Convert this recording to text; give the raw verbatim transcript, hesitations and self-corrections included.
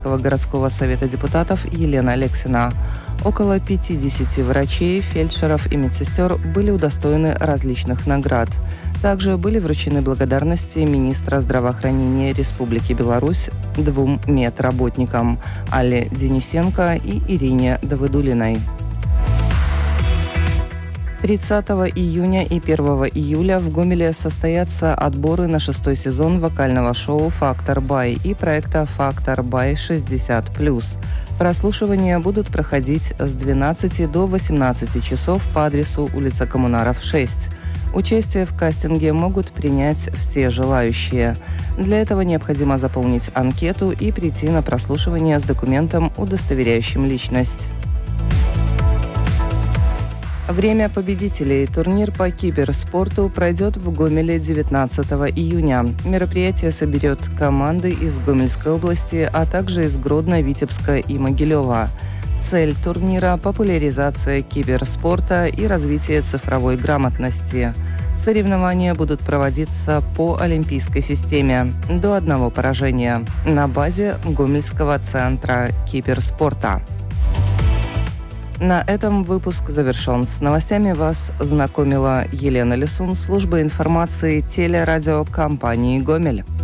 городского совета депутатов Елена Алексина. Около пятидесяти врачей, фельдшеров и медсестер были удостоены различных наград. Также были вручены благодарности министра здравоохранения Республики Беларусь двум медработникам – Алле Денисенко и Ирине Давыдулиной. тридцатого июня и первого июля в Гомеле состоятся отборы на шестой сезон вокального шоу «Фактор Бай» и проекта «Фактор Бай шестьдесят плюс». Прослушивания будут проходить с двенадцати до восемнадцати часов по адресу улица Коммунаров, шесть. Участие в кастинге могут принять все желающие. Для этого необходимо заполнить анкету и прийти на прослушивание с документом, удостоверяющим личность. Время победителей. Турнир по киберспорту пройдет в Гомеле девятнадцатого июня. Мероприятие соберет команды из Гомельской области, а также из Гродно, Витебска и Могилева. Цель турнира – популяризация киберспорта и развитие цифровой грамотности. Соревнования будут проводиться по олимпийской системе до одного поражения на базе Гомельского центра киберспорта. На этом выпуск завершен. С новостями вас знакомила Елена Лисун, служба информации телерадиокомпании «Гомель».